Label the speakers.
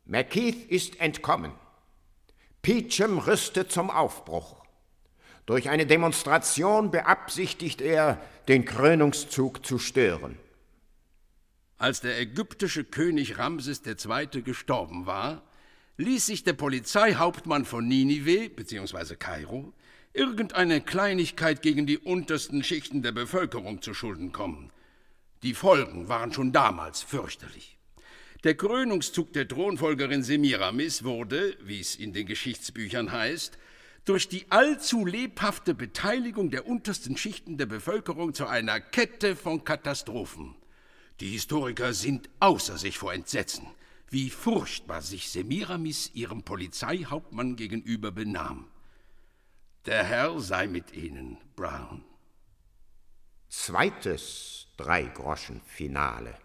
Speaker 1: Macheath ist entkommen. Peacham rüstet zum Aufbruch. Durch eine Demonstration beabsichtigt er, den Krönungszug zu stören.
Speaker 2: Als der ägyptische König Ramses II. Gestorben war, ließ sich der Polizeihauptmann von Ninive bzw. Kairo irgendeine Kleinigkeit gegen die untersten Schichten der Bevölkerung zu Schulden kommen. Die Folgen waren schon damals fürchterlich. Der Krönungszug der Thronfolgerin Semiramis wurde, wie es in den Geschichtsbüchern heißt, durch die allzu lebhafte Beteiligung der untersten Schichten der Bevölkerung zu einer Kette von Katastrophen. Die Historiker sind außer sich vor Entsetzen, wie furchtbar sich Semiramis ihrem Polizeihauptmann gegenüber benahm. Der Herr sei mit Ihnen, Brown.
Speaker 1: Zweites Dreigroschen-Finale.